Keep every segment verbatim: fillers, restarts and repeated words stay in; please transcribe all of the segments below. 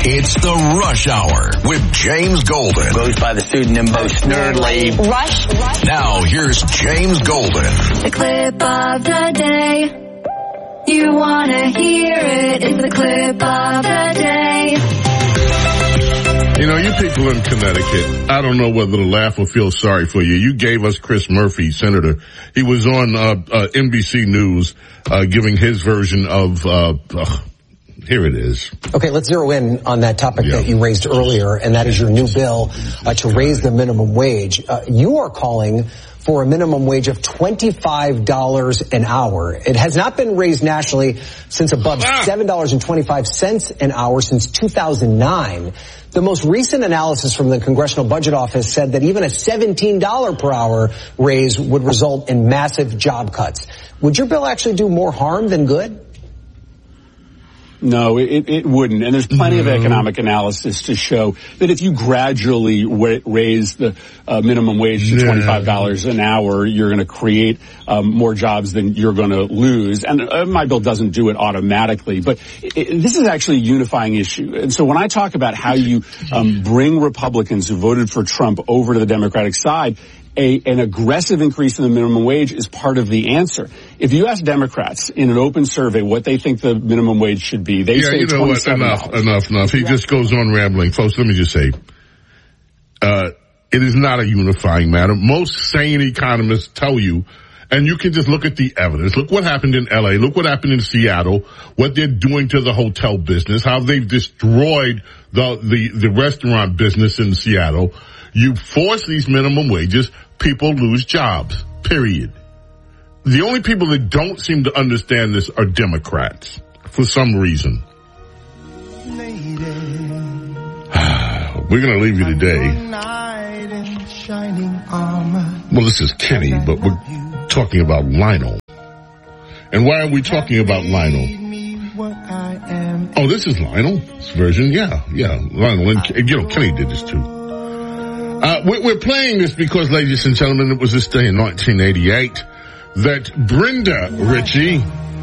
It's the Rush Hour with James Golden. Goes by the pseudonym Bo Snerdley. Rush, Rush. Now, here's James Golden. The clip of the day. You want to hear it. It's the clip of the day. You know, you people in Connecticut, I don't know whether to laugh or feel sorry for you. You gave us Chris Murphy, Senator. He was on uh, uh N B C News uh giving his version of, uh, uh here it is. Okay, let's zero in on that topic yeah. that you raised earlier, and that is your new bill uh, to raise the minimum wage. Uh, you are calling for a minimum wage of twenty-five dollars an hour. It has not been raised nationally since above seven dollars and twenty-five cents an hour since two thousand nine. The most recent analysis from the Congressional Budget Office said that even a seventeen dollars per hour raise would result in massive job cuts. Would your bill actually do more harm than good? No, it, it wouldn't. And there's plenty mm-hmm. of economic analysis to show that if you gradually w- raise the uh, minimum wage to yeah. twenty-five dollars an hour, you're going to create um, more jobs than you're going to lose. And uh, my bill doesn't do it automatically. But it, it, this is actually a unifying issue. And so when I talk about how you um, bring Republicans who voted for Trump over to the Democratic side, A, an aggressive increase in the minimum wage is part of the answer. If you ask Democrats in an open survey what they think the minimum wage should be, they yeah, say you know what? Enough, enough, enough. He just goes on rambling. Folks, let me just say, uh, it is not a unifying matter. Most sane economists tell you, and you can just look at the evidence. Look what happened in L A. Look what happened in Seattle, what they're doing to the hotel business, how they've destroyed the, the, the restaurant business in Seattle. You force these minimum wages, people lose jobs, period. The only people that don't seem to understand this are Democrats, for some reason. We're going to leave you today. Well, this is Kenny, but we're talking about Lionel. And why are we talking about Lionel? Oh, this is Lionel's version? Yeah, yeah, Lionel. And, you know, Kenny did this too. Uh, we're playing this because, ladies and gentlemen, it was this day in nineteen eighty-eight that Brenda Ritchie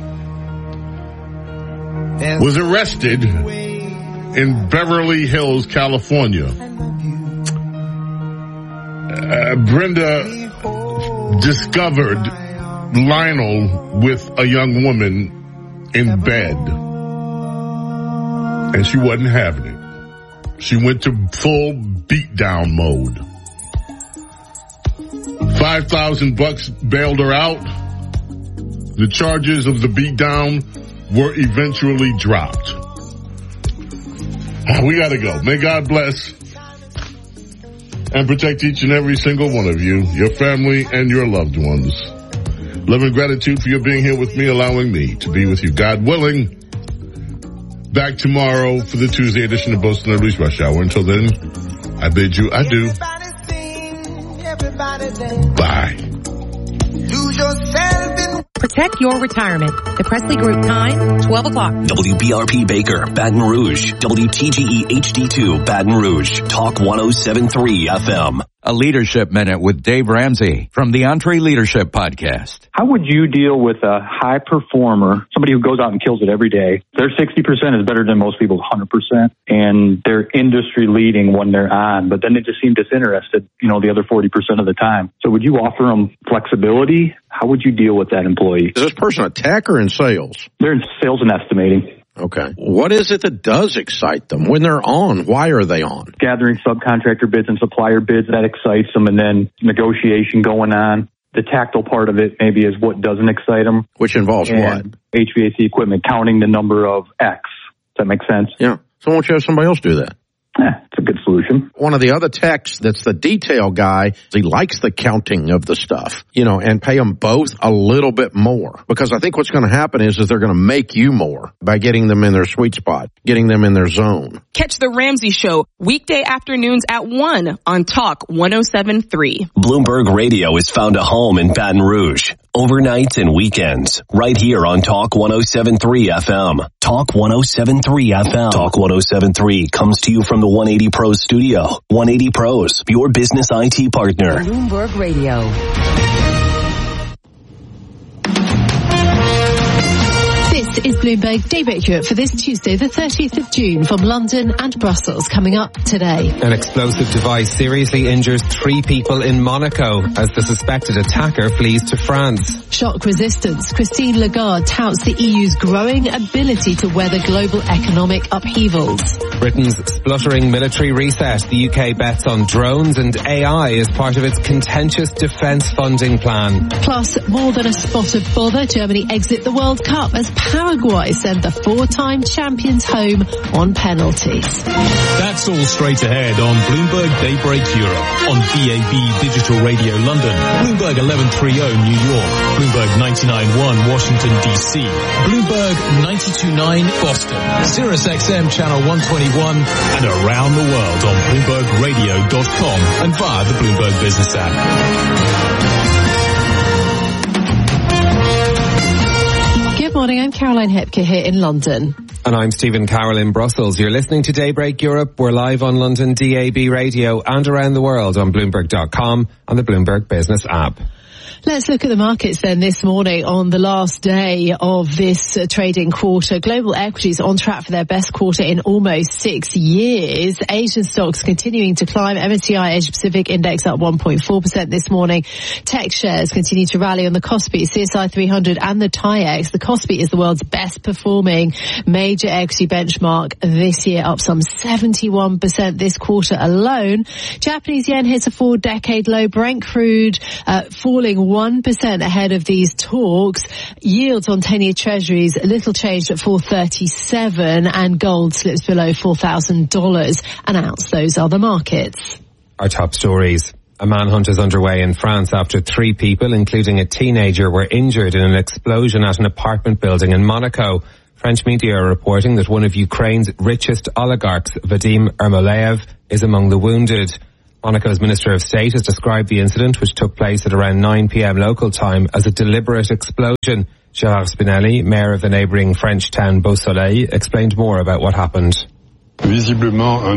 was arrested in Beverly Hills, California. Uh, Brenda discovered Lionel with a young woman in bed, and she wasn't having it. She went to full beatdown mode. Five thousand bucks bailed her out. The charges of the beatdown were eventually dropped. We gotta go. May God bless and protect each and every single one of you, your family, and your loved ones. Love and gratitude for your being here with me, allowing me to be with you. God willing. Back tomorrow for the Tuesday edition of Bo Snerdley's Rush Hour. Until then, I bid you adieu. Bye. Protect your retirement. The Presley Group time, twelve o'clock. W B R P Baker, Baton Rouge. W T G E H D two, Baton Rouge. Talk one oh seven point three F M. A Leadership Minute with Dave Ramsey from the Entree Leadership Podcast. How would you deal with a high performer, somebody who goes out and kills it every day? Their sixty percent is better than most people's one hundred percent, and they're industry leading when they're on, but then they just seem disinterested, you know, the other forty percent of the time. So would you offer them flexibility? How would you deal with that employee? Is this person a tech or in sales? They're in sales and estimating. Okay. What is it that does excite them? When they're on, why are they on? Gathering subcontractor bids and supplier bids, that excites them, and then negotiation going on. The tactile part of it maybe is what doesn't excite them. Which involves and what? H V A C equipment, counting the number of X. Does that make sense? Yeah. So why don't you have somebody else do that? Yeah, it's a good solution. One of the other techs that's the detail guy, he likes the counting of the stuff, you know, and pay them both a little bit more. Because I think what's going to happen is, is they're going to make you more by getting them in their sweet spot, getting them in their zone. Catch The Ramsey Show weekday afternoons at one on Talk one oh seven point three. Bloomberg Radio has found a home in Baton Rouge. Overnights and weekends, right here on Talk one oh seven point three F M. Talk one oh seven point three F M. Talk one oh seven point three comes to you from the one eighty Pros studio. one eighty Pros, your business I T partner. Bloomberg Radio. This is Bloomberg Daybreak Europe for this Tuesday, the thirtieth of June, from London and Brussels, coming up today. An explosive device seriously injures three people in Monaco as the suspected attacker flees to France. Shock resistance. Christine Lagarde touts the E U's growing ability to weather global economic upheavals. Britain's spluttering military reset. The U K bets on drones and A I as part of its contentious defence funding plan. Plus, more than a spot of bother, Germany exit the World Cup as Paraguay send the four-time champions home on penalties. That's all straight ahead on Bloomberg Daybreak Europe, on D A B Digital Radio London, Bloomberg eleven thirty New York, Bloomberg ninety-nine point one Washington D C, Bloomberg ninety-two point nine Boston, Sirius X M Channel one twenty-one, and around the world on Bloomberg Radio dot com and via the Bloomberg Business app. Good morning, I'm Caroline Hepke here in London. And I'm Stephen Carroll in Brussels. You're listening to Daybreak Europe. We're live on London D A B Radio and around the world on Bloomberg dot com and the Bloomberg Business app. Let's look at the markets then this morning on the last day of this uh, trading quarter. Global equities on track for their best quarter in almost six years. Asian stocks continuing to climb. M S C I Asia Pacific Index up one point four percent this morning. Tech shares continue to rally on the Kospi, C S I three hundred and the TAIEX. The Kospi is the world's best performing major equity benchmark this year, up some seventy-one percent this quarter alone. Japanese yen hits a four-decade low. Brent crude uh, falling one percent ahead of these talks. Yields on ten-year treasuries little changed at four thirty-seven, and gold slips below four thousand dollars an ounce. Those are the markets. Our top stories. A manhunt is underway in France after three people, including a teenager, were injured in an explosion at an apartment building in Monaco. French media are reporting that one of Ukraine's richest oligarchs, Vadim Ermolev, is among the wounded. Monaco's Minister of State has described the incident, which took place at around nine p.m. local time, as a deliberate explosion. Gérard Spinelli, mayor of the neighbouring French town Beausoleil, explained more about what happened. Visibly,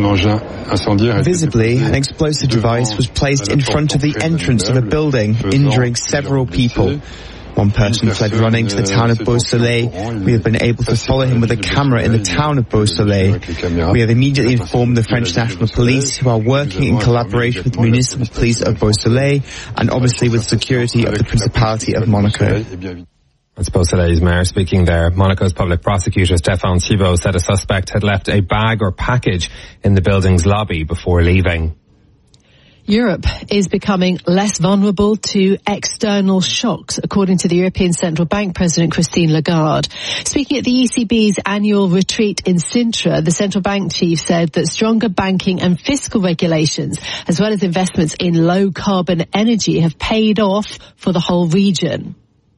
an explosive device was placed in front of the entrance of a building, injuring several people. One person fled running to the town of Beausoleil. We have been able to follow him with a camera in the town of Beausoleil. We have immediately informed the French National Police, who are working in collaboration with the municipal police of Beausoleil and obviously with security of the Principality of Monaco. That's Beausoleil's mayor speaking there. Monaco's public prosecutor, Stéphane Thibault, said a suspect had left a bag or package in the building's lobby before leaving. Europe is becoming less vulnerable to external shocks, according to the European Central Bank President Christine Lagarde. Speaking at the E C B's annual retreat in Sintra, the central bank chief said that stronger banking and fiscal regulations, as well as investments in low-carbon energy, have paid off for the whole region.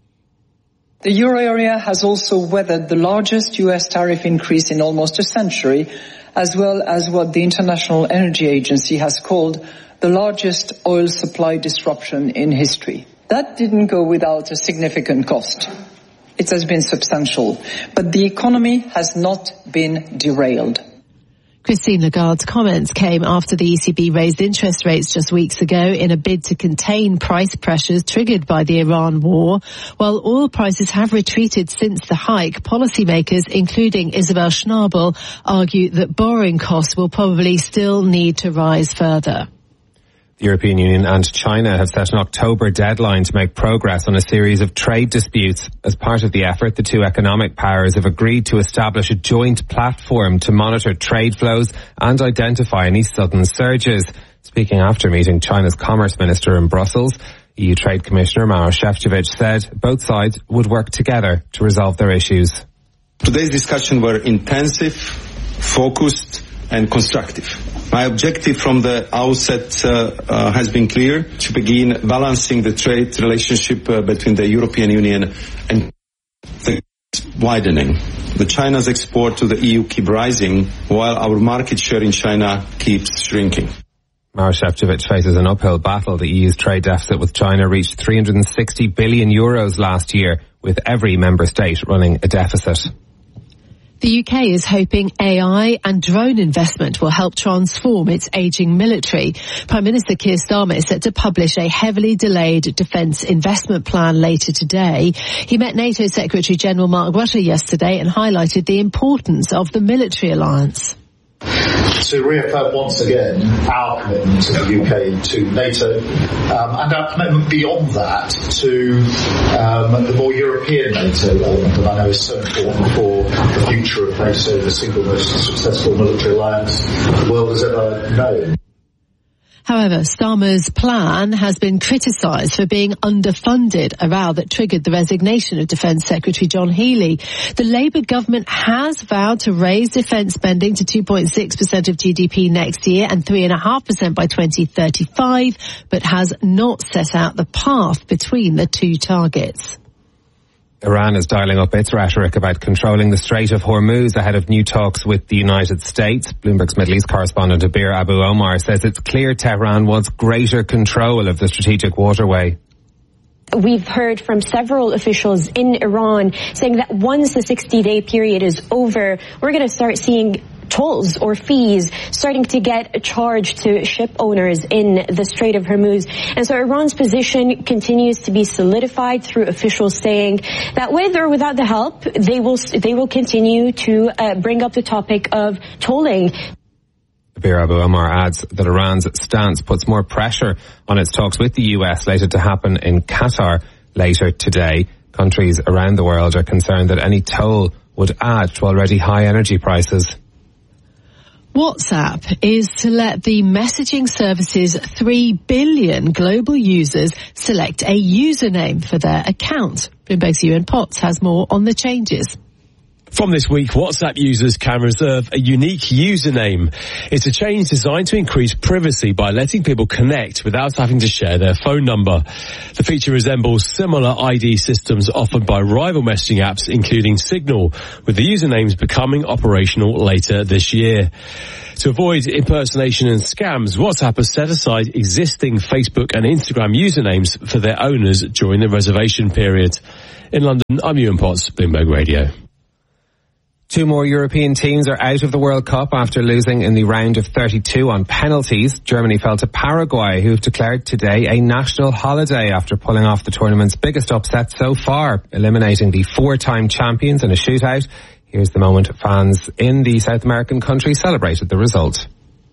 The euro area has also weathered the largest U S tariff increase in almost a century, as well as what the International Energy Agency has called the largest oil supply disruption in history. That didn't go without a significant cost. It has been substantial, but the economy has not been derailed. Christine Lagarde's comments came after the E C B raised interest rates just weeks ago in a bid to contain price pressures triggered by the Iran war. While oil prices have retreated since the hike, policymakers, including Isabel Schnabel, argue that borrowing costs will probably still need to rise further. The European Union and China have set an October deadline to make progress on a series of trade disputes. As part of the effort, the two economic powers have agreed to establish a joint platform to monitor trade flows and identify any sudden surges. Speaking after meeting China's Commerce Minister in Brussels, E U Trade Commissioner Maroš Šefčovič said both sides would work together to resolve their issues. Today's discussions were intensive, focused and constructive. My objective from the outset uh, uh, has been clear: to begin balancing the trade relationship uh, between the European Union and the widening. The China's export to the E U keep rising, while our market share in China keeps shrinking. Maroš Šefčovič faces an uphill battle. The E U's trade deficit with China reached three hundred sixty billion euros last year, with every member state running a deficit. The U K is hoping A I and drone investment will help transform its ageing military. Prime Minister Keir Starmer is set to publish a heavily delayed defence investment plan later today. He met NATO Secretary General Mark Rutte yesterday and highlighted the importance of the military alliance. To reaffirm once again our commitment to the U K to NATO um, and our commitment beyond that to um, the more European NATO element that I know is so important for the future of NATO, the single most successful military alliance the world has ever known. However, Starmer's plan has been criticised for being underfunded, a row that triggered the resignation of Defence Secretary John Healey. The Labour government has vowed to raise defence spending to two point six percent of G D P next year and three point five percent by twenty thirty-five, but has not set out the path between the two targets. Iran is dialing up its rhetoric about controlling the Strait of Hormuz ahead of new talks with the United States. Bloomberg's Middle East correspondent Abir Abu Omar says it's clear Tehran wants greater control of the strategic waterway. We've heard from several officials in Iran saying that once the sixty-day period is over, we're going to start seeing tolls or fees starting to get charged to ship owners in the Strait of Hormuz. And so Iran's position continues to be solidified through officials saying that with or without the help, they will they will continue to uh, bring up the topic of tolling. Abir Abu Omar adds that Iran's stance puts more pressure on its talks with the U S later to happen in Qatar later today. Countries around the world are concerned that any toll would add to already high energy prices. WhatsApp is to let the messaging service's three billion global users select a username for their account. Bloomberg's Ewan Potts has more on the changes. From this week, WhatsApp users can reserve a unique username. It's a change designed to increase privacy by letting people connect without having to share their phone number. The feature resembles similar I D systems offered by rival messaging apps, including Signal, with the usernames becoming operational later this year. To avoid impersonation and scams, WhatsApp has set aside existing Facebook and Instagram usernames for their owners during the reservation period. In London, I'm Ewan Potts, Bloomberg Radio. Two more European teams are out of the World Cup after losing in the round of thirty-two on penalties. Germany fell to Paraguay, who have declared today a national holiday after pulling off the tournament's biggest upset so far, eliminating the four-time champions in a shootout. Here's the moment fans in the South American country celebrated the result.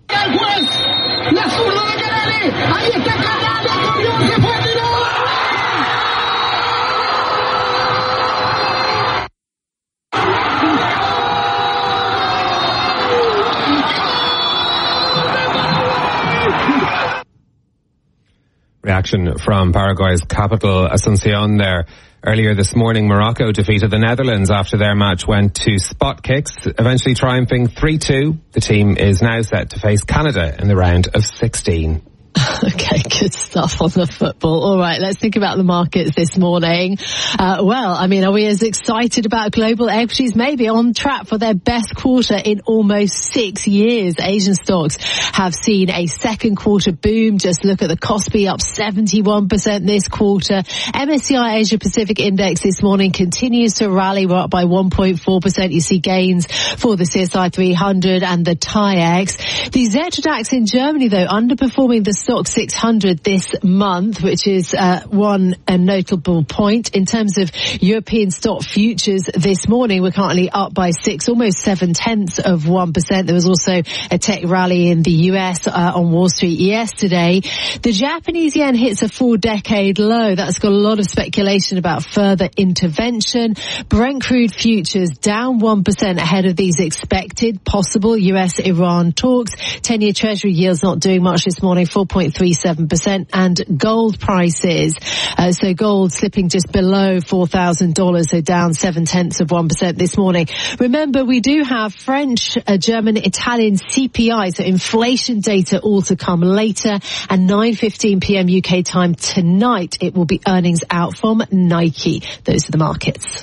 Reaction from Paraguay's capital, Asuncion, there. Earlier this morning, Morocco defeated the Netherlands after their match went to spot kicks, eventually triumphing three two. The team is now set to face Canada in the round of sixteen. Okay, good stuff on the football. All right, let's think about the markets this morning. Uh, well, I mean, are we as excited about global equities? Maybe on track for their best quarter in almost six years. Asian stocks have seen a second quarter boom. Just look at the Kospi up seventy-one percent this quarter. M S C I Asia Pacific Index this morning continues to rally. We're up by one point four percent. You see gains for the C S I three hundred and the TAIEX. The Xetra DAX in Germany, though, underperforming the Stock six hundred this month, which is uh, one a notable point. In terms of European stock futures this morning, we're currently up by six, almost seven tenths of one percent. There was also a tech rally in the U S uh, on Wall Street yesterday. The Japanese yen hits a four-decade low. That's got a lot of speculation about further intervention. Brent crude futures down one percent ahead of these expected possible U S-Iran talks. ten-year Treasury yields not doing much this morning, four point three seven percent, and gold prices. Uh, so gold slipping just below four thousand dollars, so down seven tenths of one percent this morning. Remember, we do have French, uh, German, Italian C P I, so inflation data all to come later. And nine fifteen p.m. U K time tonight, it will be earnings out from Nike. Those are the markets.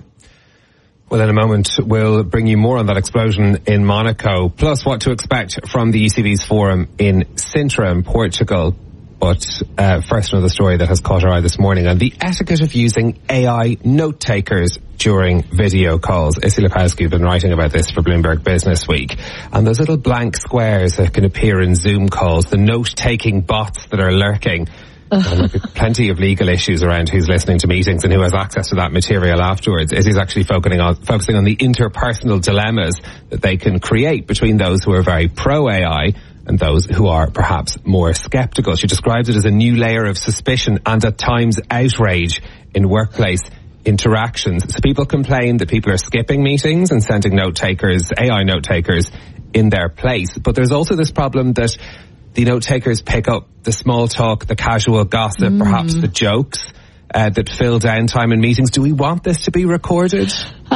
Well, in a moment, we'll bring you more on that explosion in Monaco, plus what to expect from the E C B's forum in Sintra in Portugal. But uh, first, another story that has caught our eye this morning on the etiquette of using A I note takers during video calls. Issy Lepowski has been writing about this for Bloomberg Business Week. And those little blank squares that can appear in Zoom calls, the note-taking bots that are lurking, there be plenty of legal issues around who's listening to meetings and who has access to that material afterwards. Issy's actually focusing on, focusing on the interpersonal dilemmas that they can create between those who are very pro-A I and those who are perhaps more sceptical. She describes it as a new layer of suspicion and at times outrage in workplace interactions. So people complain that people are skipping meetings and sending note takers, A I note takers, in their place. But there's also this problem that the note takers pick up the small talk, the casual gossip, mm. perhaps the jokes uh, that fill downtime in meetings. Do we want this to be recorded?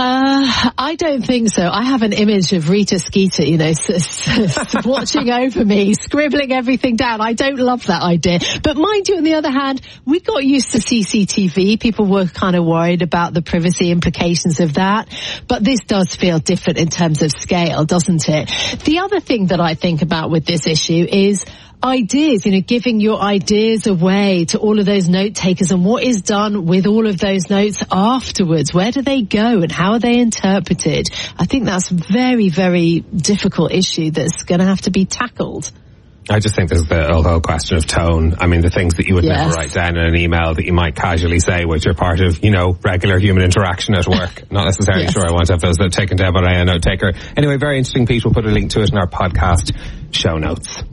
Uh, I don't think so. I have an image of Rita Skeeter, you know, s- s- watching over me, scribbling everything down. I don't love that idea. But mind you, on the other hand, we got used to C C T V. People were kind of worried about the privacy implications of that. But this does feel different in terms of scale, doesn't it? The other thing that I think about with this issue is ideas, you know, giving your ideas away to all of those note takers, and what is done with all of those notes afterwards. Where do they go and how are they interpreted? I think that's a very, very difficult issue that's going to have to be tackled. I just think there's the whole question of tone. I mean, the things that you would yes. never write down in an email that you might casually say, which are part of, you know, regular human interaction at work. Not necessarily yes. sure I want to have those that taken down by a note taker. Anyway, very interesting piece. We'll put a link to it in our podcast show notes.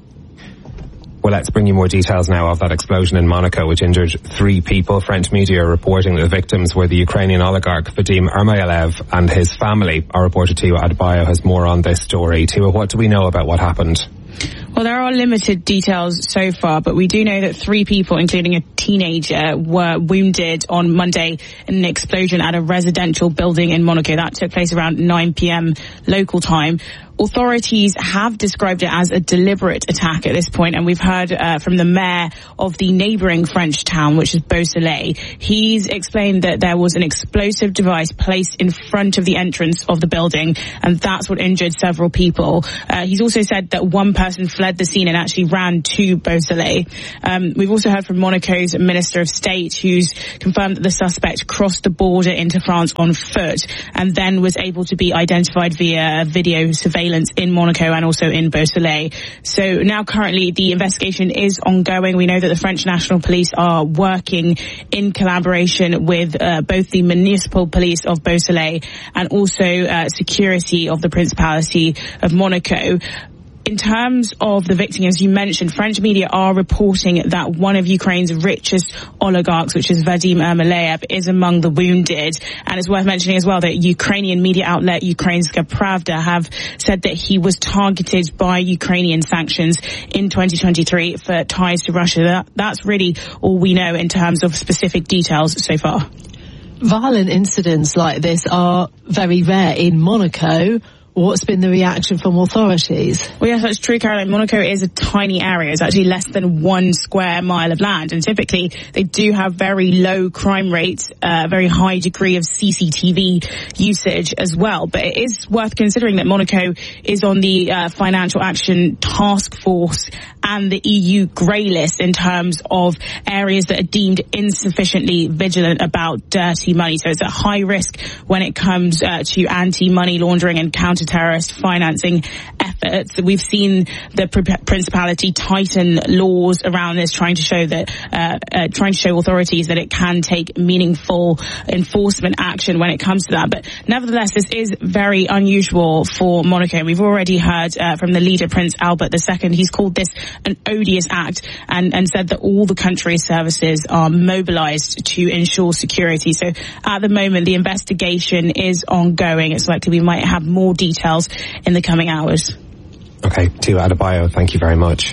Well, let's bring you more details now of that explosion in Monaco, which injured three people. French media are reporting that the victims were the Ukrainian oligarch Vadim Ermolaev and his family. Our reporter Tiwa Adebayo has more on this story. Tiwa, what do we know about what happened? Well, there are limited details so far, but we do know that three people, including a teenager, were wounded on Monday in an explosion at a residential building in Monaco. That took place around nine p.m. local time. Authorities have described it as a deliberate attack at this point, and we've heard uh, from the mayor of the neighbouring French town, which is Beausoleil. He's explained that there was an explosive device placed in front of the entrance of the building, and that's what injured several people. Uh, he's also said that one person fled the scene and actually ran to Beausoleil. Um, we've also heard from Monaco's Minister of State, who's confirmed that the suspect crossed the border into France on foot and then was able to be identified via video surveillance in Monaco and also in Beausoleil. So now currently the investigation is ongoing. We know that the French National Police are working in collaboration with uh, both the municipal police of Beausoleil and also uh, security of the Principality of Monaco. In terms of the victim, as you mentioned, French media are reporting that one of Ukraine's richest oligarchs, which is Vadim Ermolaev, is among the wounded. And it's worth mentioning as well that Ukrainian media outlet Ukrainska Pravda have said that he was targeted by Ukrainian sanctions in twenty twenty-three for ties to Russia. That, that's really all we know in terms of specific details so far. Violent incidents like this are very rare in Monaco. What's been the reaction from authorities? Well, yes, that's true, Caroline. Monaco is a tiny area. It's actually less than one square mile of land. And typically, they do have very low crime rates, a uh, very high degree of C C T V usage as well. But it is worth considering that Monaco is on the uh, Financial Action Task Force and the E U grey list in terms of areas that are deemed insufficiently vigilant about dirty money. So it's at high risk when it comes uh, to anti-money laundering and counter-terrorist financing efforts. We've seen the Principality tighten laws around this, trying to show that, uh, uh, trying to show authorities that it can take meaningful enforcement action when it comes to that. But nevertheless, this is very unusual for Monaco. We've already heard uh, from the leader, Prince Albert the Second. He's called this an odious act and, and said that all the country's services are mobilized to ensure security. So at the moment, the investigation is ongoing. It's likely we might have more details in the coming hours. Okay, Tiwa Adebayo, thank you very much.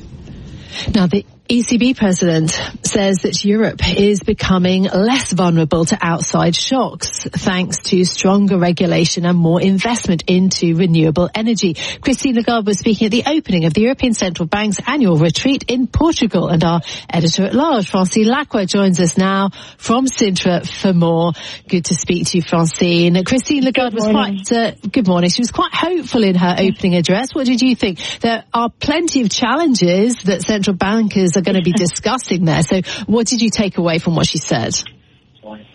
Now, the E C B president says that Europe is becoming less vulnerable to outside shocks thanks to stronger regulation and more investment into renewable energy. Christine Lagarde was speaking at the opening of the European Central Bank's annual retreat in Portugal, and our editor-at-large, Francine Lacroix, joins us now from Sintra for more. Good to speak to you, Francine. Christine Lagarde was quite, uh, good morning, she was quite hopeful in her opening address. What did you think? There are plenty of challenges that central bankers are going to be discussing there. So what did you take away from what she said?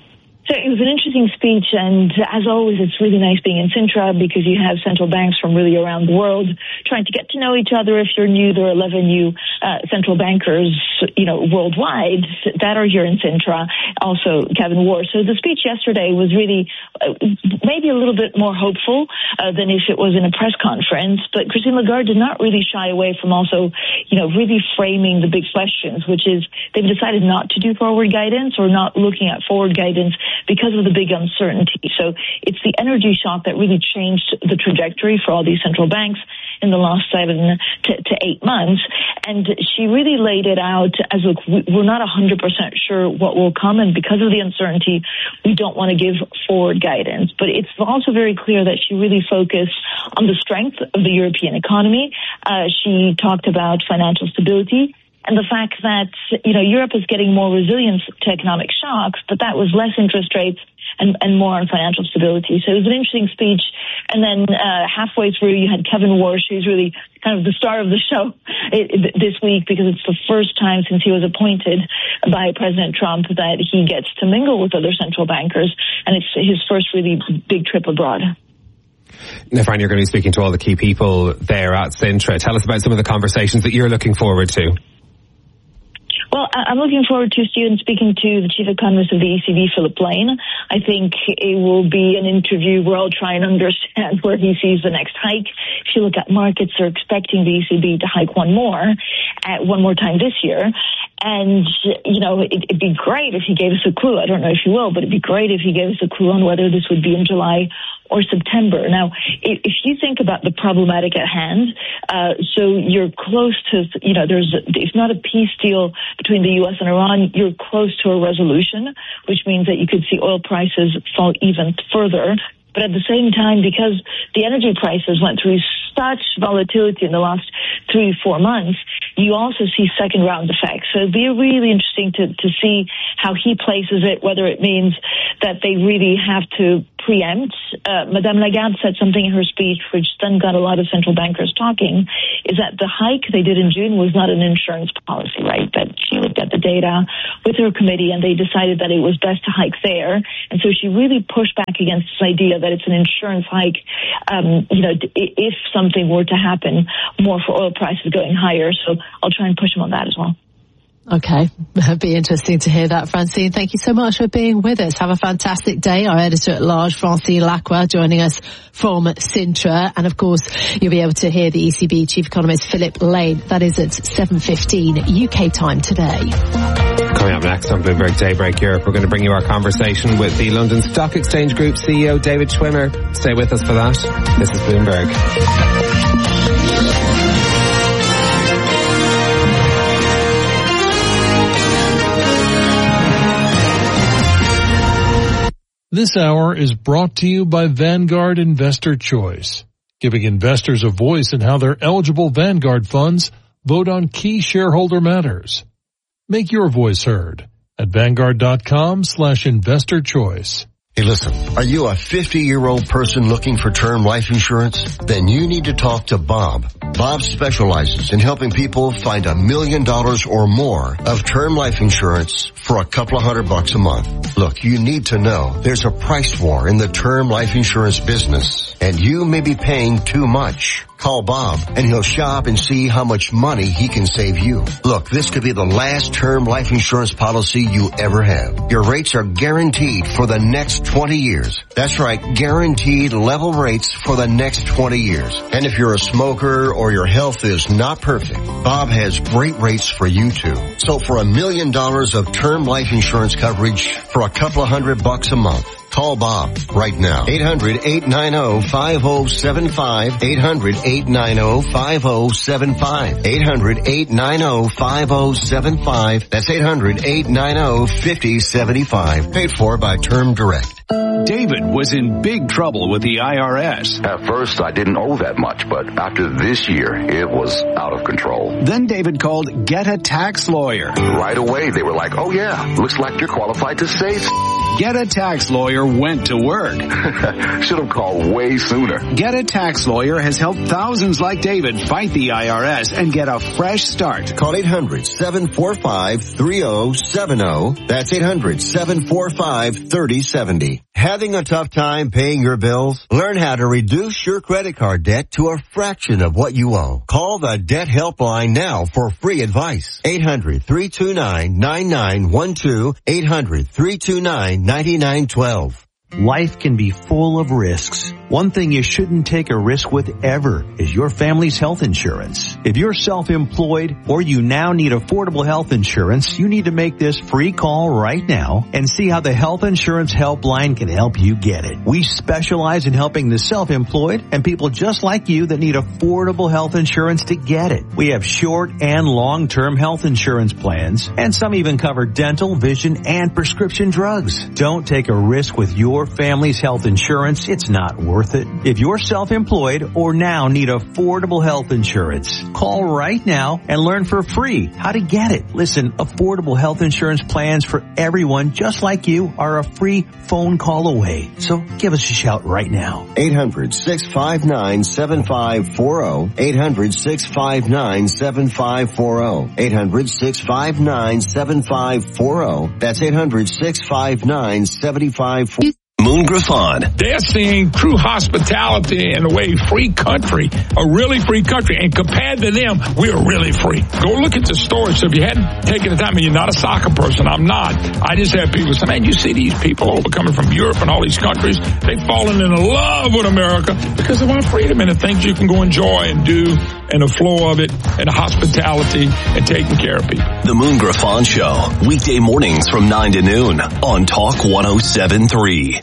So it was an interesting speech, and as always, it's really nice being in Sintra because you have central banks from really around the world trying to get to know each other. If you're new, there are eleven new uh, central bankers, you know, worldwide that are here in Sintra. Also, Kevin Warsh. So the speech yesterday was really uh, maybe a little bit more hopeful uh, than if it was in a press conference. But Christine Lagarde did not really shy away from also, you know, really framing the big questions, which is they've decided not to do forward guidance or not looking at forward guidance because of the big uncertainty. So it's the energy shock that really changed the trajectory for all these central banks in the last seven to, to eight months. And she really laid it out as, look, we're not one hundred percent sure what will come, and because of the uncertainty, we don't want to give forward guidance. But it's also very clear that she really focused on the strength of the European economy. Uh, she talked about financial stability and the fact that, you know, Europe is getting more resilience to economic shocks, but that was less interest rates and, and more on financial stability. So it was an interesting speech. And then uh, halfway through, you had Kevin Warsh, who's really kind of the star of the show it, it, this week because it's the first time since he was appointed by President Trump that he gets to mingle with other central bankers. And it's his first really big trip abroad. Now, Fran, you're going to be speaking to all the key people there at Sintra. Tell us about some of the conversations that you're looking forward to. Well, I'm looking forward to, Stephen, speaking to the chief economist of the E C B, Philip Lane. I think it will be an interview where I'll try and understand where he sees the next hike. If you look at markets, they're expecting the E C B to hike one more, uh, one more time this year. And, you know, it, it'd be great if he gave us a clue. I don't know if he will, but it'd be great if he gave us a clue on whether this would be in July or September. Now, if, if you think about the problematic at hand, uh, so you're close to, you know, there's, it's not a peace deal between the U S and Iran, you're close to a resolution, which means that you could see oil prices fall even further. But at the same time, because the energy prices went through such volatility in the last three, four months, you also see second round effects. So it'd be really interesting to, to see how he places it, whether it means that they really have to preempt. Uh, Madame Lagarde said something in her speech, which then got a lot of central bankers talking, is that the hike they did in June was not an insurance policy, right? That she looked at the data with her committee and they decided that it was best to hike there. And so she really pushed back against this idea that it's an insurance hike, um, you know, if something were to happen more for oil prices going higher. So I'll try and push him on that as well. Okay. It'd be interesting to hear that, Francine. Thank you so much for being with us. Have a fantastic day. Our editor-at-large, Francine Lacqua, joining us from Sintra. And, of course, you'll be able to hear the E C B Chief Economist, Philip Lane. That is at seven fifteen U K time today. Coming up next on Bloomberg Daybreak Europe, we're going to bring you our conversation with the London Stock Exchange Group C E O, David Schwimmer. Stay with us for that. This is Bloomberg. This hour is brought to you by Vanguard Investor Choice, giving investors a voice in how their eligible Vanguard funds vote on key shareholder matters. Make your voice heard at Vanguard.com slash investor choice. Hey, listen, are you a fifty-year-old person looking for term life insurance? Then you need to talk to Bob. Bob specializes in helping people find a million dollars or more of term life insurance for a couple of hundred bucks a month. Look, you need to know there's a price war in the term life insurance business, and you may be paying too much. Call Bob, and he'll shop and see how much money he can save you. Look, this could be the last term life insurance policy you ever have. Your rates are guaranteed for the next twenty years. That's right, guaranteed level rates for the next twenty years. And if you're a smoker or your health is not perfect, Bob has great rates for you too. So for a million dollars of term life insurance coverage for a couple of hundred bucks a month, call Bob right now. eight hundred, eight nine zero, five zero seven five. eight hundred, eight nine zero, five zero seven five. eight hundred, eight nine zero, five zero seven five. That's eight hundred, eight nine zero, five zero seven five. Paid for by Term Direct. David was in big trouble with the I R S. At first, I didn't owe that much, but after this year, it was out of control. Then David called Get a Tax Lawyer. Right away, they were like, oh yeah, looks like you're qualified to save. Get a Tax Lawyer went to work. Should have called way sooner. Get a Tax Lawyer has helped thousands like David fight the I R S and get a fresh start. Call eight hundred, seven four five, three oh seven oh. That's eight hundred, seven four five, three oh seven oh. Having a tough time paying your bills? Learn how to reduce your credit card debt to a fraction of what you owe. Call the Debt Helpline now for free advice. eight hundred, three two nine, nine nine one two. eight hundred, three two nine, nine nine one two. Life can be full of risks. One thing you shouldn't take a risk with ever is your family's health insurance. If you're self-employed or you now need affordable health insurance, you need to make this free call right now and see how the Health Insurance Helpline can help you get it. We specialize in helping the self-employed and people just like you that need affordable health insurance to get it. We have short and long-term health insurance plans, and some even cover dental, vision, and prescription drugs. Don't take a risk with your family's health insurance. It's not worth it. If you're self-employed or now need affordable health insurance, call right now and learn for free how to get it. Listen, affordable health insurance plans for everyone just like you are a free phone call away. So give us a shout right now. eight hundred, six five nine, seven five four zero. eight hundred, six five nine, seven five four zero. eight hundred, six five nine, seven five four zero. That's eight hundred, six five nine, seven five four zero. Moon Griffon. They're seeing true hospitality in a way free country, a really free country. And compared to them, we're really free. Go look at the stores. So if you hadn't taken the time, and you're not a soccer person, I'm not. I just have people say, man, you see these people over coming from Europe and all these countries. They've fallen in love with America because of our freedom and the things you can go enjoy and do and the flow of it and the hospitality and taking care of people. The Moon Griffon Show, weekday mornings from nine to noon on Talk one oh seven point three.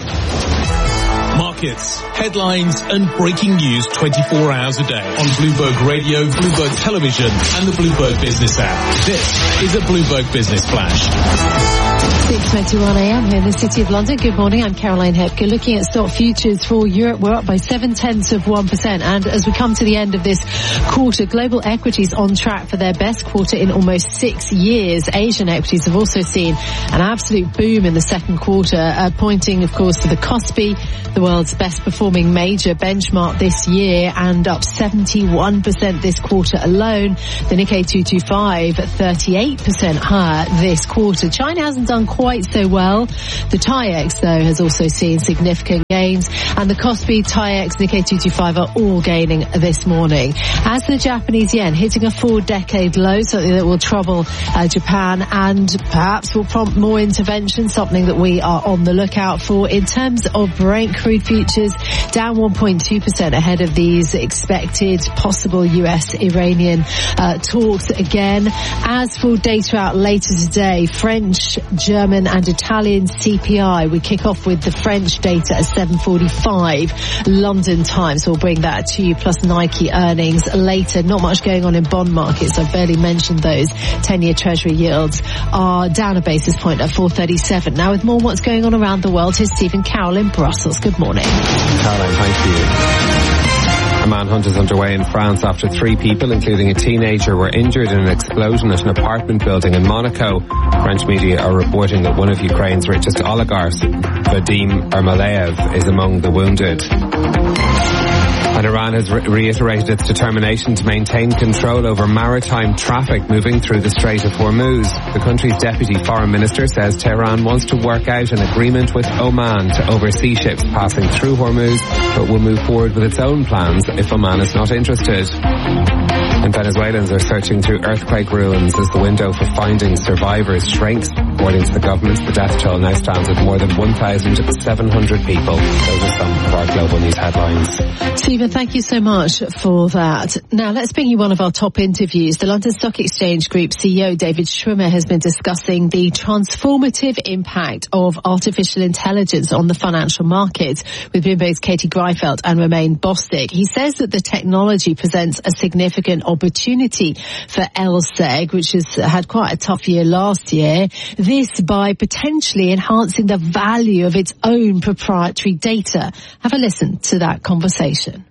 Markets, headlines and breaking news twenty-four hours a day on Bloomberg Radio, Bloomberg Television and the Bloomberg Business app. This is a Bloomberg Business Flash. six twenty-one a.m. here in the City of London. Good morning, I'm Caroline Hepker. Looking at stock futures for Europe, we're up by seven tenths of one percent. And as we come to the end of this quarter, global equities on track for their best quarter in almost six years. Asian equities have also seen an absolute boom in the second quarter, uh, pointing, of course, to the Kospi, the world's best performing major benchmark this year, and up seventy-one percent this quarter alone. The Nikkei two twenty-five at thirty-eight percent higher this quarter. China hasn't done quite so well. The TAIEX, though, has also seen significant gains, and the Kospi, TAIEX, Nikkei two twenty-five are all gaining this morning. As the Japanese yen hitting a four-decade low, something that will trouble uh, Japan and perhaps will prompt more intervention, something that we are on the lookout for. In terms of Brent crude futures, down one point two percent ahead of these expected possible U S-Iranian uh, talks again. As for data out later today, French, German and Italian C P I. We kick off with the French data at seven forty-five London time, so we'll bring that to you, plus Nike earnings later. Not much going on in bond markets. I've barely mentioned those. ten-year Treasury yields are down a basis point at four thirty-seven. Now with more on what's going on around the world, here's Stephen Carroll in Brussels. Good morning. Caroline, thank you. A manhunt is underway in France after three people, including a teenager, were injured in an explosion at an apartment building in Monaco. French media are reporting that one of Ukraine's richest oligarchs, Vadim Ermolaev, is among the wounded. And Iran has re- reiterated its determination to maintain control over maritime traffic moving through the Strait of Hormuz. The country's deputy foreign minister says Tehran wants to work out an agreement with Oman to oversee ships passing through Hormuz, but will move forward with its own plans if Oman is not interested. And Venezuelans are searching through earthquake ruins as the window for finding survivors shrinks. According to the government, the death toll now stands at more than one thousand seven hundred people. Those are some of our global news headlines. Stephen, thank you so much for that. Now, let's bring you one of our top interviews. The London Stock Exchange Group C E O David Schwimmer has been discussing the transformative impact of artificial intelligence on the financial markets with Bloomberg's Katie Greifeld and Romain Bostic. He says that the technology presents a significant opportunity for L S E G, which has had quite a tough year last year. this by potentially enhancing the value of its own proprietary data. Have a listen to that conversation.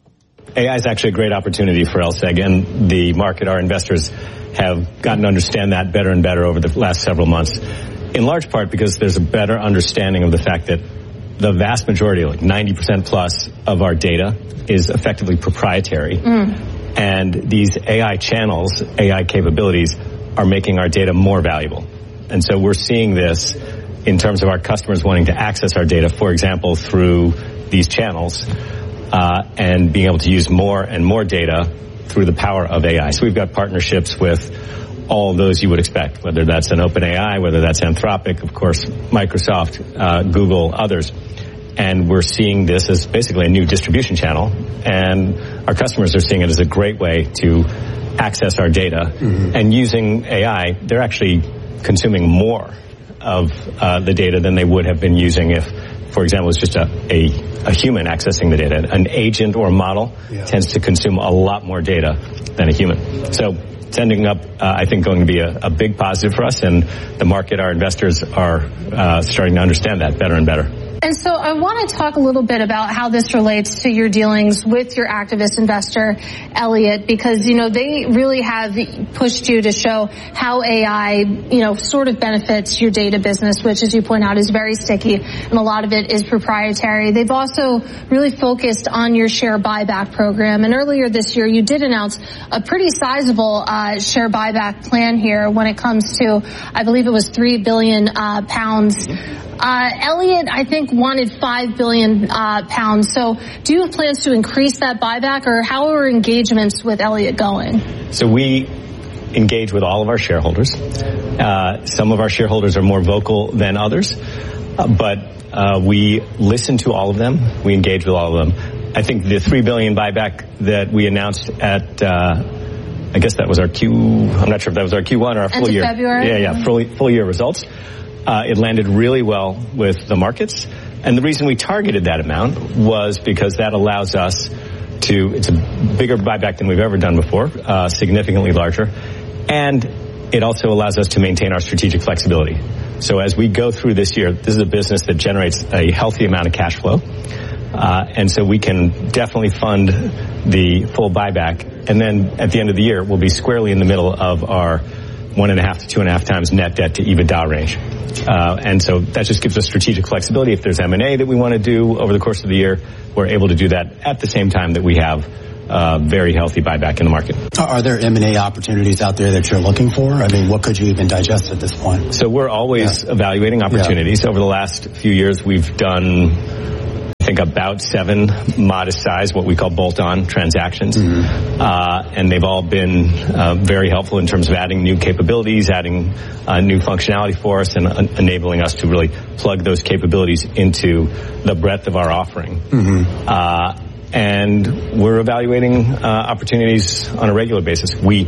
A I is actually a great opportunity for L S E G, and the market, our investors, have gotten to understand that better and better over the last several months, in large part because there's a better understanding of the fact that the vast majority, like ninety percent plus of our data, is effectively proprietary. Mm. And these A I channels, A I capabilities, are making our data more valuable. And so we're seeing this in terms of our customers wanting to access our data, for example, through these channels, uh, and being able to use more and more data through the power of A I. So we've got partnerships with all of those you would expect, whether that's an OpenAI, whether that's Anthropic, of course, Microsoft, uh, Google, others. And we're seeing this as basically a new distribution channel, and our customers are seeing it as a great way to access our data. Mm-hmm. And using A I, they're actually consuming more of uh, the data than they would have been using if, for example, it's just a, a, a human accessing the data. An agent or a model yeah. tends to consume a lot more data than a human. So it's ending up, uh, I think, going to be a, a big positive for us, and the market, our investors, are uh, starting to understand that better and better. And so I want to talk a little bit about how this relates to your dealings with your activist investor, Elliott, because, you know, they really have pushed you to show how A I, you know, sort of benefits your data business, which, as you point out, is very sticky, and a lot of it is proprietary. They've also really focused on your share buyback program. And earlier this year, you did announce a pretty sizable uh, share buyback plan here when it comes to, I believe it was three billion uh, pounds. Uh, Elliott, I think, wanted five billion uh, pounds. So do you have plans to increase that buyback, or how are engagements with Elliott going? So we engage with all of our shareholders. Uh, some of our shareholders are more vocal than others, uh, but uh, we listen to all of them. We engage with all of them. I think the three billion buyback that we announced at, uh, I guess that was our Q, I'm not sure if that was our Q one or our full End year. Of February? Yeah, yeah, full, full year results. Uh, it landed really well with the markets. And the reason we targeted that amount was because that allows us to, it's a bigger buyback than we've ever done before, uh, significantly larger. And it also allows us to maintain our strategic flexibility. So as we go through this year, this is a business that generates a healthy amount of cash flow. Uh, and so we can definitely fund the full buyback. And then at the end of the year, we'll be squarely in the middle of our one and a half to two and a half times net debt to EBITDA range. Uh, and so that just gives us strategic flexibility. If there's M and A that we want to do over the course of the year, we're able to do that at the same time that we have uh, very healthy buyback in the market. Are there M and A opportunities out there that you're looking for? I mean, what could you even digest at this point? So we're always yeah. evaluating opportunities. Yeah. Over the last few years, we've done, I think, about seven modest size, what we call bolt-on transactions. Mm-hmm. Uh, and they've all been uh, very helpful in terms of adding new capabilities, adding uh, new functionality for us, and uh, enabling us to really plug those capabilities into the breadth of our offering. Mm-hmm. Uh, and we're evaluating uh, opportunities on a regular basis. We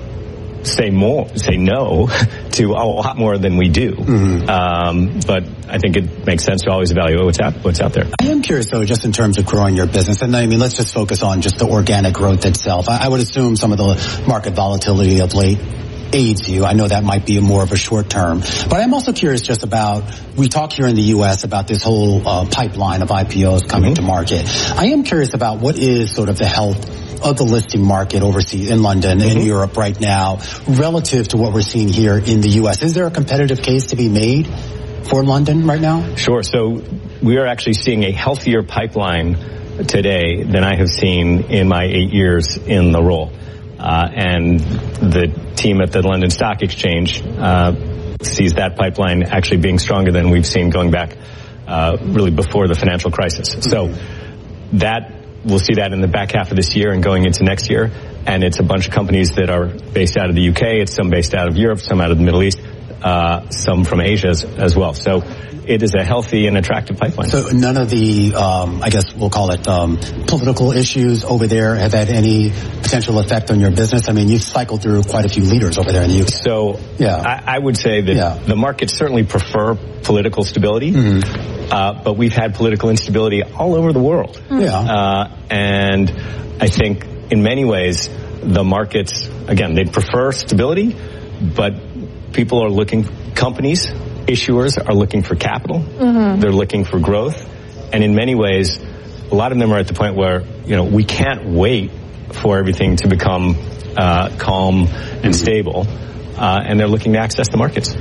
say more, say no to a lot more than we do. Mm-hmm. Um, but I think it makes sense to always evaluate what's out, what's out there. I am curious, though, just in terms of growing your business. And I mean, let's just focus on just the organic growth itself. I, I would assume some of the market volatility of late aids you. I know that might be more of a short term. But I'm also curious just about, we talk here in the U S about this whole uh, pipeline of I P Os coming mm-hmm. to market. I am curious about what is sort of the health of the listing market overseas in London and mm-hmm. in Europe right now relative to what we're seeing here in the U S. Is there a competitive case to be made for London right now? Sure. So we are actually seeing a healthier pipeline today than I have seen in my eight years in the role. Uh, and the team at the London Stock Exchange uh, sees that pipeline actually being stronger than we've seen going back uh, really before the financial crisis. Mm-hmm. So that we'll see that in the back half of this year and going into next year. And it's a bunch of companies that are based out of the U K. It's some based out of Europe, some out of the Middle East, uh, some from Asia as, as well. So it is a healthy and attractive pipeline. So none of the, um, I guess we'll call it um, political issues over there have had any potential effect on your business? I mean, you've cycled through quite a few leaders over there in the U K. So yeah. I, I would say that yeah. the markets certainly prefer political stability. Mm-hmm. Uh, but we've had political instability all over the world. Yeah. Uh, and I think in many ways, the markets, again, they prefer stability, but people are looking companies, issuers are looking for capital. Mm-hmm. They're looking for growth. And in many ways, a lot of them are at the point where, you know, we can't wait for everything to become uh, calm and stable. Uh, and they're looking to access the markets.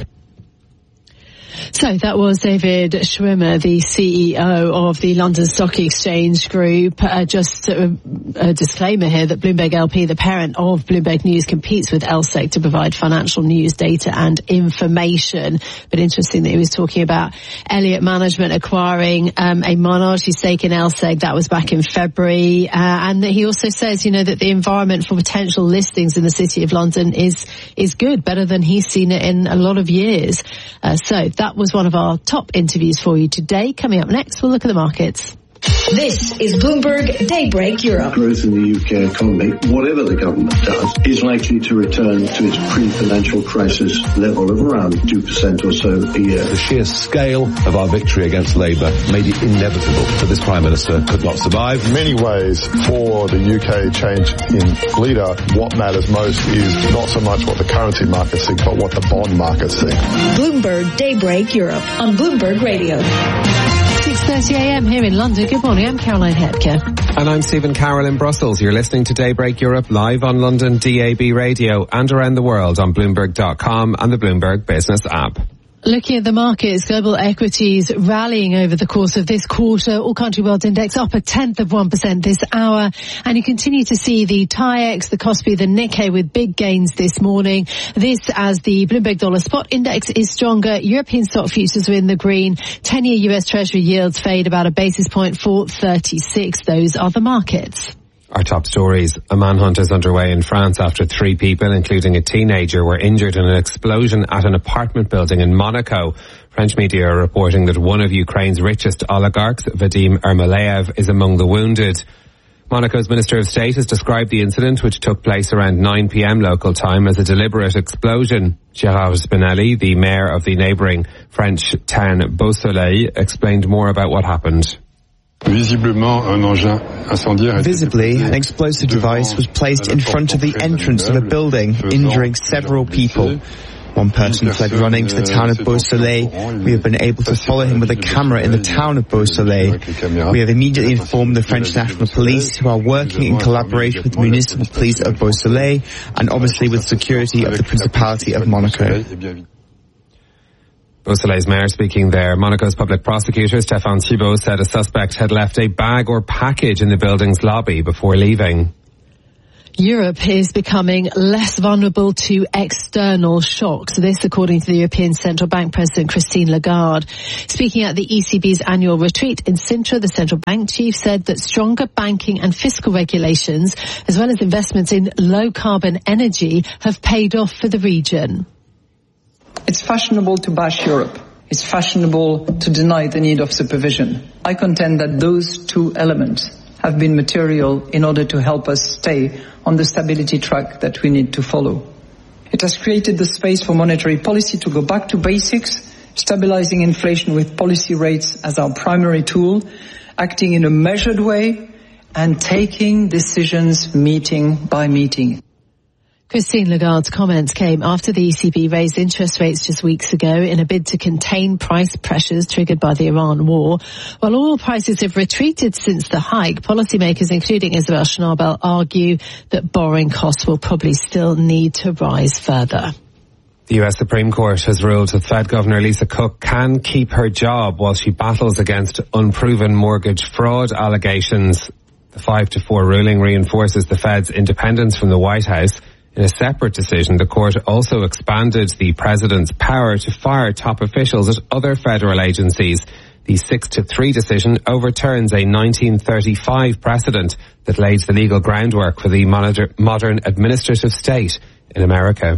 So that was David Schwimmer, the C E O of the London Stock Exchange Group. Uh, just a, a disclaimer here that Bloomberg L P, the parent of Bloomberg News, competes with L S E C to provide financial news, data and information. But interesting that he was talking about Elliott Management acquiring um, a minority stake in L S E C. That was back in February. Uh, and that he also says, you know, that the environment for potential listings in the City of London is is good, better than he's seen it in a lot of years. Uh, so that was one of our top interviews for you today. Coming up next, we'll look at the markets. This is Bloomberg Daybreak Europe. Growth in the U K economy, whatever the government does, is likely to return to its pre-financial crisis level of around two percent or so a year. The sheer scale of our victory against Labour made it inevitable that this Prime Minister could not survive. In many ways, for the U K change in leader, what matters most is not so much what the currency markets think, but what the bond markets think. Bloomberg Daybreak Europe on Bloomberg Radio. six thirty a m here in London. Good morning, I'm Caroline Hepker. And I'm Stephen Carroll in Brussels. You're listening to Daybreak Europe live on London D A B radio and around the world on Bloomberg dot com and the Bloomberg Business app. Looking at the markets, global equities rallying over the course of this quarter. All country world index up a tenth of one percent this hour. And you continue to see the TAIEX, the Kospi, the Nikkei with big gains this morning. This as the Bloomberg Dollar Spot Index is stronger. European stock futures are in the green. ten-year U S Treasury yields fade about a basis point for thirty-six. Those are the markets. Our top stories. A manhunt is underway in France after three people, including a teenager, were injured in an explosion at an apartment building in Monaco. French media are reporting that one of Ukraine's richest oligarchs, Vadim Ermolaev, is among the wounded. Monaco's Minister of State has described the incident, which took place around nine p m local time, as a deliberate explosion. Gérard Spinelli, the mayor of the neighbouring French town Beausoleil, explained more about what happened. Visibly, an explosive device was placed in front of the entrance of a building, injuring several people. One person fled running to the town of Beausoleil. We have been able to follow him with a camera in the town of Beausoleil. We have immediately informed the French National Police, who are working in collaboration with the municipal police of Beausoleil and obviously with security of the Principality of Monaco. Beausoleil's mayor speaking there. Monaco's public prosecutor, Stéphane Thibault, said a suspect had left a bag or package in the building's lobby before leaving. Europe is becoming less vulnerable to external shocks. This, according to the European Central Bank President Christine Lagarde. Speaking at the E C B's annual retreat in Sintra, the central bank chief said that stronger banking and fiscal regulations, as well as investments in low-carbon energy, have paid off for the region. It's fashionable to bash Europe. It's fashionable to deny the need of supervision. I contend that those two elements have been material in order to help us stay on the stability track that we need to follow. It has created the space for monetary policy to go back to basics, stabilizing inflation with policy rates as our primary tool, acting in a measured way, and taking decisions meeting by meeting. Christine Lagarde's comments came after the E C B raised interest rates just weeks ago in a bid to contain price pressures triggered by the Iran war. While oil prices have retreated since the hike, policymakers, including Isabel Schnabel, argue that borrowing costs will probably still need to rise further. The U S Supreme Court has ruled that Fed Governor Lisa Cook can keep her job while she battles against unproven mortgage fraud allegations. The five to four ruling reinforces the Fed's independence from the White House. In a separate decision, the court also expanded the president's power to fire top officials at other federal agencies. The six to three decision overturns a nineteen thirty-five precedent that laid the legal groundwork for the modern administrative state in America.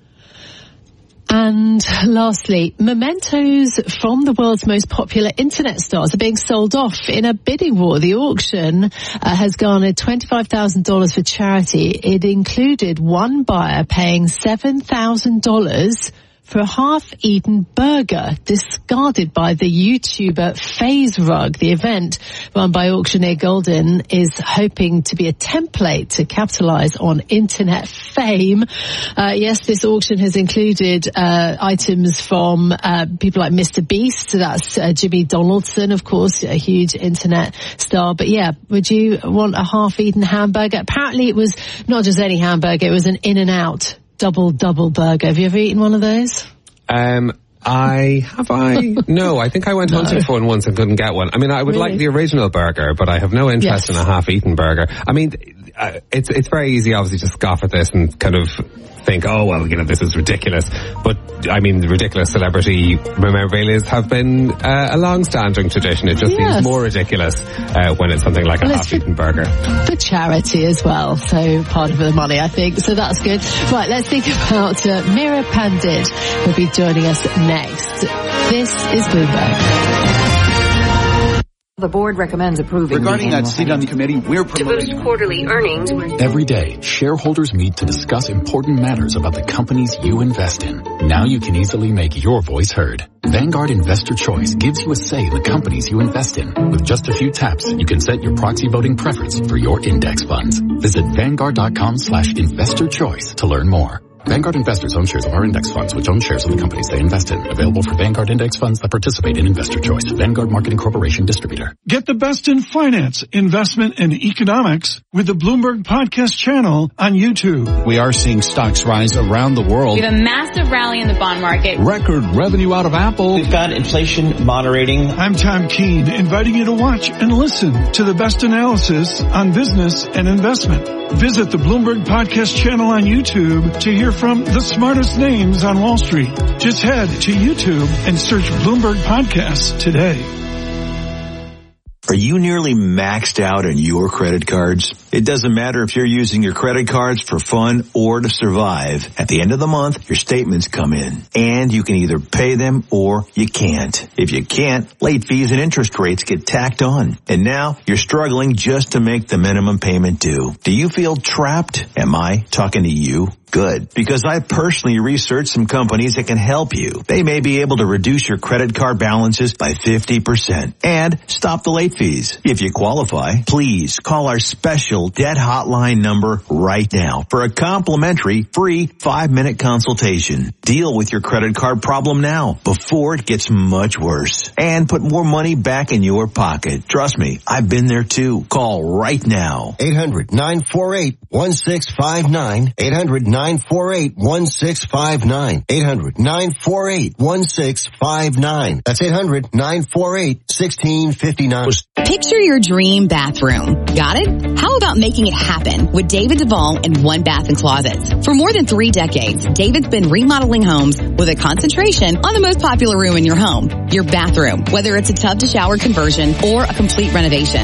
And lastly, mementos from the world's most popular internet stars are being sold off in a bidding war. The auction uh, has garnered twenty-five thousand dollars for charity. It included one buyer paying seven thousand dollars for a half-eaten burger discarded by the YouTuber FaZe Rug. The event, run by auctioneer Golden, is hoping to be a template to capitalize on internet fame. Uh, yes, this auction has included uh, items from uh, people like Mister Beast. So that's uh, Jimmy Donaldson, of course, a huge internet star. But yeah, would you want a half-eaten hamburger? Apparently it was not just any hamburger, it was an In-N-Out double double burger. Have you ever eaten one of those? Um, I, have I? No, I think I went no. hunting for one once and couldn't get one. I mean, I would really? like the original burger, but I have no interest yes. in a half-eaten burger. I mean, uh, it's, it's very easy, obviously, to scoff at this and kind of think, oh, well, you know, this is ridiculous. But, I mean, the ridiculous celebrity memorabilia have been uh, a long-standing tradition. It just yes. seems more ridiculous uh, when it's something like well, a half-eaten burger. For charity as well, so part of the money, I think. So that's good. Right, let's think about uh, Meera Pandit, who'll be joining us next. This is Bloomberg. The board recommends approving. Regarding that seat on the committee, we're promoting to boost quarterly earnings. Every day, shareholders meet to discuss important matters about the companies you invest in. Now you can easily make your voice heard. Vanguard Investor Choice gives you a say in the companies you invest in. With just a few taps, you can set your proxy voting preference for your index funds. Visit Vanguard.com slash investor choice to learn more. Vanguard investors own shares of our index funds, which own shares of the companies they invest in. Available for Vanguard index funds that participate in Investor Choice. Vanguard Marketing Corporation distributor. Get the best in finance, investment, and economics with the Bloomberg Podcast channel on YouTube. We are seeing stocks rise around the world. We have a massive rally in the bond market. Record revenue out of Apple. We've got inflation moderating. I'm Tom Keene, inviting you to watch and listen to the best analysis on business and investment. Visit the Bloomberg Podcast channel on YouTube to hear from the smartest names on Wall Street. Just head to YouTube and search Bloomberg Podcasts today. Are you nearly maxed out on your credit cards? It doesn't matter if you're using your credit cards for fun or to survive. At the end of the month, your statements come in, and you can either pay them or you can't. If you can't, late fees and interest rates get tacked on. And now you're struggling just to make the minimum payment due. Do you feel trapped? Am I talking to you? Good, because I personally researched some companies that can help you. They may be able to reduce your credit card balances by fifty percent and stop the late fees. If you qualify, please call our special debt hotline number right now for a complimentary free five-minute consultation. Deal with your credit card problem now before it gets much worse and put more money back in your pocket. Trust me, I've been there too. Call right now. eight hundred nine four eight one six five nine. eight hundred nine four eight one six five nine. eight hundred nine four eight one six five nine. That's eight hundred nine four eight one six five nine. Picture your dream bathroom. Got it? How about making it happen with David Duvall and One Bath and Closets? For more than three decades, David's been remodeling homes with a concentration on the most popular room in your home, your bathroom. Whether it's a tub to shower conversion or a complete renovation,